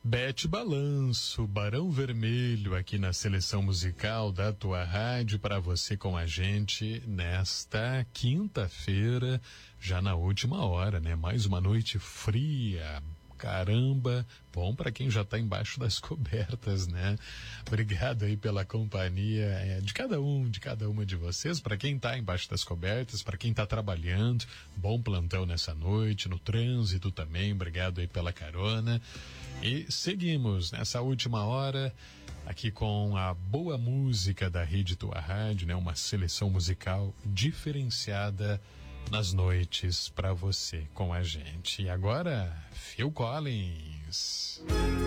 Bete Balanço, Barão Vermelho, aqui na seleção musical da tua rádio, para você com a gente nesta quinta-feira, já na última hora, né? Mais uma noite fria. Caramba, bom para quem já tá embaixo das cobertas, né? Obrigado aí pela companhia de cada uma de vocês, para quem tá embaixo das cobertas, para quem tá trabalhando, bom plantão nessa noite, no trânsito também, obrigado aí pela carona. E seguimos nessa última hora aqui com a boa música da Rede Tua Rádio, né? Uma seleção musical diferenciada nas noites para você com a gente. E agora, Phil Collins.